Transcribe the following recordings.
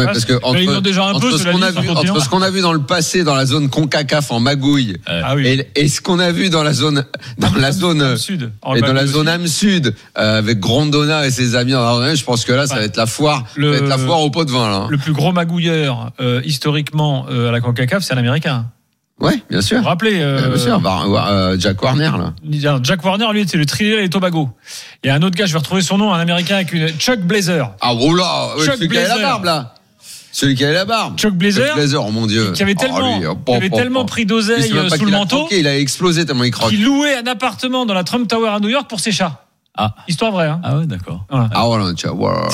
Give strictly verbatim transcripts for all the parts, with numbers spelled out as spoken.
ouais, parce que entre, ils l'ont déjà un entre, peu, ce qu'on a vu, entre ce qu'on a vu dans le passé dans la zone CONCACAF en magouille ah oui. et, et ce qu'on a vu dans la zone dans la zone sud et dans la zone âme sud euh, avec Grondona et ses amis, je pense que là ça va être la foire, le, ça va être la foire au pot de vin là. Le plus gros magouilleur euh, historiquement euh, à la CONCACAF, c'est un Américain. Ouais, bien sûr. Vous vous rappelez euh, bien sûr, bah, euh, Jack Warner là. Jack Warner, lui, c'est le Trinidad et les Tobago. Il y a un autre gars, je vais retrouver son nom, un Américain avec une Chuck Blazer. Ah oh là, ouais, celui qui avait la barbe là. Celui qui avait la barbe. Chuck Blazer. Chuck Blazer, oh mon Dieu. Qui avait tellement, oh, lui, oh, qui avait oh, tellement oh, pris d'oseille sous le manteau. Croqué, il a explosé tellement il croque. Il louait un appartement dans la Trump Tower à New York pour ses chats. Ah. Histoire vraie, hein. Ah ouais, d'accord. Voilà. Ah voilà, tu vois.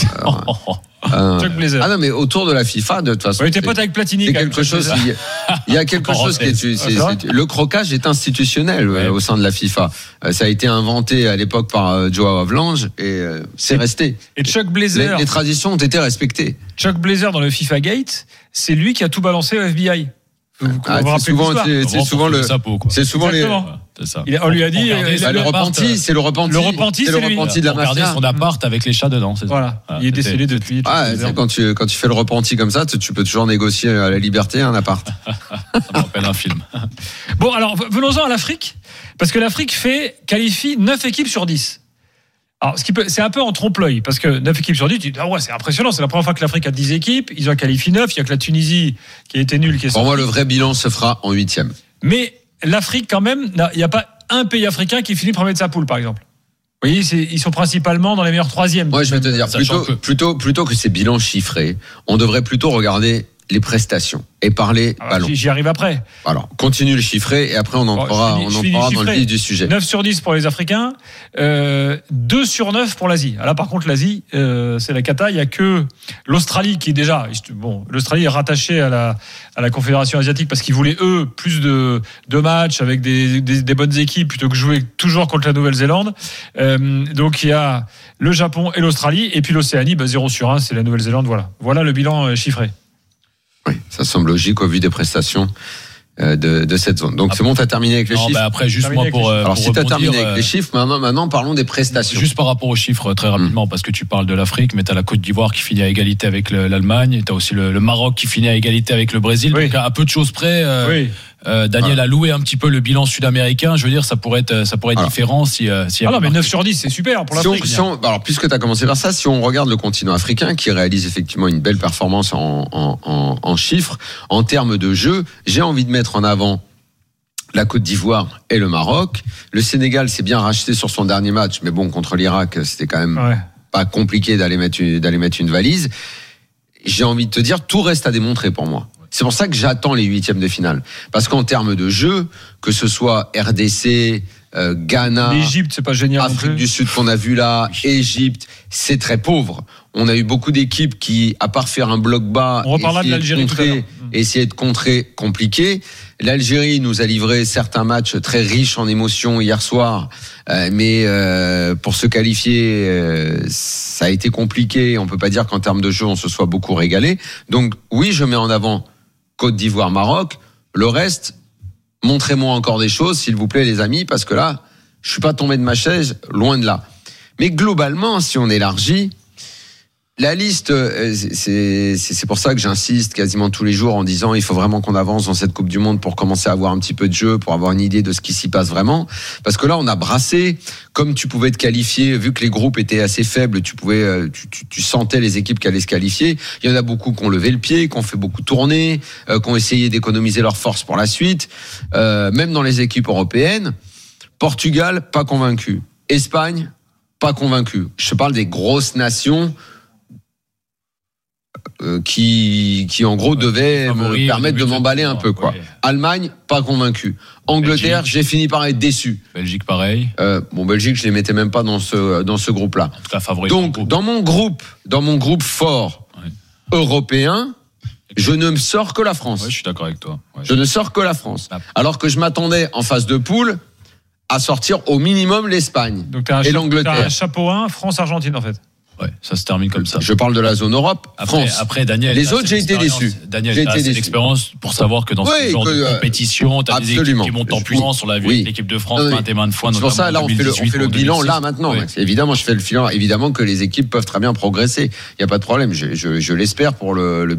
Euh, Chuck Blazer. Ah non, mais autour de la FIFA, de toute façon. Oui, t'es pote avec Platini. C'est quelque chose. Qui, il y a quelque chose qui est, c'est, c'est, c'est, le croquage est institutionnel ouais. au sein de la FIFA. Ça a été inventé à l'époque par Joao Havelange et euh, c'est et, resté. Et Chuck Blazer. Les, les traditions ont été respectées. Chuck Blazer dans le FIFA Gate, c'est lui qui a tout balancé au F B I. Vous, vous ah, vous c'est souvent, c'est, c'est souvent le. Sapot, c'est souvent Exactement. les. C'est ça. Il a, on lui a dit regardez, c'est, le repenti, c'est le repenti, le repenti, c'est, c'est le repenti de la mafia. Regardez son appart avec les chats dedans. C'est voilà. Ça. Il est décédé depuis. Ah, c'est quand tu quand tu fais le repenti comme ça, tu, tu peux toujours négocier à la liberté un appart. Ça me rappelle un film. Bon, alors venons-en à l'Afrique, parce que l'Afrique fait qualifie neuf équipes sur dix. Alors, ce qui peut, c'est un peu en trompe-l'œil, parce que neuf équipes sur dix, tu dis, ah ouais, c'est impressionnant, c'est la première fois que l'Afrique a dix équipes, ils ont qualifié neuf, il y a que la Tunisie qui a été nulle, qui est sortie. Pour moi, le vrai bilan se fera en huitième. Mais l'Afrique, quand même, il n'y a pas un pays africain qui finit premier de sa poule, par exemple. Vous voyez, c'est, ils sont principalement dans les meilleurs troisièmes. Moi, je vais te dire, plutôt que... plutôt, plutôt que ces bilans chiffrés, on devrait plutôt regarder les prestations et parler ah, ballon. J'y arrive après. Alors, continue le chiffrer et après on entrera, bon, finis, on entrera dans le vif du sujet. neuf sur dix pour les Africains, euh, deux sur neuf pour l'Asie. Là, par contre, l'Asie, euh, c'est la cata. Il y a que l'Australie qui est déjà, bon, l'Australie est rattachée à la, à la Confédération asiatique parce qu'ils voulaient eux plus de, de matchs avec des, des, des bonnes équipes plutôt que jouer toujours contre la Nouvelle-Zélande. Euh, donc il y a le Japon et l'Australie et puis l'Océanie, bah, zéro sur un, c'est la Nouvelle-Zélande. Voilà, voilà le bilan euh, chiffré. Oui, ça semble logique au vu des prestations de, de cette zone. Donc, après, c'est bon, t'as terminé avec les non, chiffres. Bah après, juste moi pour. Alors, pour si t'as terminé euh, avec les chiffres, maintenant, maintenant, parlons des prestations. Juste par rapport aux chiffres, très rapidement, mmh. parce que tu parles de l'Afrique, mais t'as la Côte d'Ivoire qui finit à égalité avec le, l'Allemagne, t'as aussi le, le Maroc qui finit à égalité avec le Brésil. Oui. Donc, à peu de choses près. Euh, oui. Euh, Daniel voilà. a loué un petit peu le bilan sud-américain. Je veux dire, ça pourrait être, ça pourrait être alors. différent si. Euh, si ah non, mais neuf sur dix, c'est super pour l'Afrique. Si on, si on, alors, puisque tu as commencé par ça, si on regarde le continent africain, qui réalise effectivement une belle performance en, en, en, en chiffres, en termes de jeu, j'ai envie de mettre en avant la Côte d'Ivoire et le Maroc. Le Sénégal s'est bien racheté sur son dernier match, mais bon, contre l'Irak, c'était quand même ouais. pas compliqué d'aller mettre une, d'aller mettre une valise. J'ai envie de te dire, tout reste à démontrer pour moi. C'est pour ça que j'attends les huitièmes de finale. Parce qu'en termes de jeu, que ce soit R D C, euh, Ghana, l'Égypte, c'est pas génial. Afrique du Sud qu'on a vu là, Égypte, c'est très pauvre. On a eu beaucoup d'équipes qui, à part faire un bloc bas, on reparlera de l'Algérie tout à l'heure. Essayer de contrer compliqué. L'Algérie nous a livré certains matchs très riches en émotions hier soir, euh, mais euh, pour se qualifier, euh, ça a été compliqué. On peut pas dire qu'en termes de jeu, on se soit beaucoup régalé. Donc oui, je mets en avant Côte d'Ivoire, Maroc. Le reste, montrez-moi encore des choses, s'il vous plaît, les amis, parce que là, je suis pas tombé de ma chaise, loin de là. Mais globalement, si on élargit, la liste, c'est, c'est, c'est pour ça que j'insiste quasiment tous les jours en disant il faut vraiment qu'on avance dans cette Coupe du Monde pour commencer à avoir un petit peu de jeu, pour avoir une idée de ce qui s'y passe vraiment. Parce que là, on a brassé, comme tu pouvais te qualifier, vu que les groupes étaient assez faibles, tu pouvais, tu, tu, tu sentais les équipes qui allaient se qualifier. Il y en a beaucoup qui ont levé le pied, qui ont fait beaucoup tourner, euh, qui ont essayé d'économiser leurs forces pour la suite. Euh, même dans les équipes européennes, Portugal, pas convaincu. Espagne, pas convaincu. Je parle des grosses nations. Euh, qui, qui en gros devait me permettre de m'emballer un peu, quoi. Ouais. Allemagne, pas convaincu. Angleterre, Belgique. J'ai fini par être déçu. Belgique, pareil. Euh, bon, Belgique, je les mettais même pas dans ce dans ce groupe-là. En tout cas, favori. Donc, dans mon groupe, dans mon groupe fort ouais. européen, je ne me sors que la France. Ouais, je suis d'accord avec toi. Ouais. Je ne sors que la France. Ah. Alors que je m'attendais en phase de poule à sortir au minimum l'Espagne Donc t'as un et cha- l'Angleterre. T'as un chapeau un, France-Argentine en fait. Ouais, ça se termine comme ça. Je parle de la zone Europe, après, France. Après, Daniel. Les autres, j'ai été déçu. Daniel, j'ai t'as été assez d'expérience pour savoir que dans oui, ce genre que, de compétition, t'as des équipes qui montent en puissance. On l'a vu oui. avec l'équipe de France maintes et maintes fois. C'est pour ça, là, on fait le, on fait le bilan là maintenant. Oui. Évidemment, je fais le bilan. Évidemment que les équipes peuvent très bien progresser. Il n'y a pas de problème. Je, je, je l'espère pour le, le